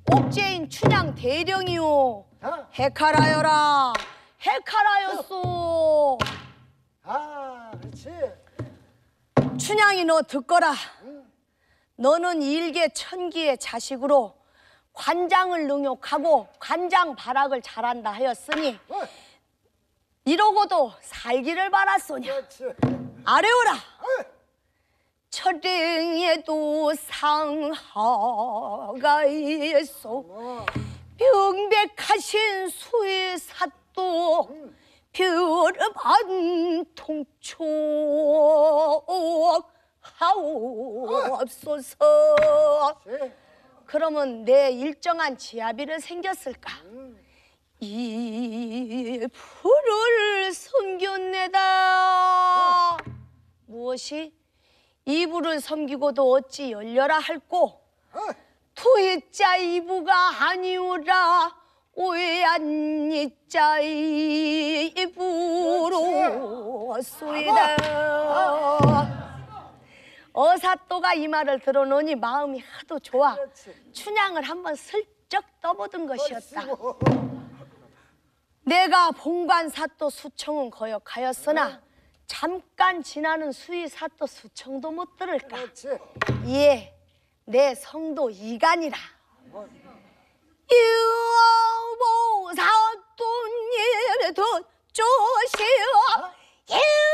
옥죄인 춘향 대령이요. 헤카라여라. 헤카라였소. 그렇지. 춘향이 너 듣거라. 너는 일개 천기의 자식으로 관장을 능욕하고 관장 발악을 잘한다 하였으니 이러고도 살기를 바랐소냐. 그렇지. 아뢰오라. 철행에도 상하가 있어 병백하신 수의 삿도 벼르반 통촉하옵소서. 그러면 내 일정한 지아비를 생겼을까? 이 불을 섬겼네다. 무엇이? 이불을 섬기고도 어찌 열려라 할꼬? 투이자 이부가 아니오라. 오해한 이자 이부로 쏘이다. 어사또가 이 말을 들어놓으니 마음이 하도 좋아 춘향을 한번 슬쩍 떠보던 것이었다. 내가 봉관사또 수청은 거역하였으나 잠깐 지나는 수의사또 수청도 못 들을까. 예, 내 성도 이간이라. 유보사또님 더 조시오